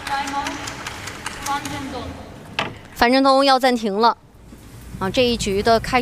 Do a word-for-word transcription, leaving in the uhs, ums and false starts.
樊振东要暂停了。啊，这一局的开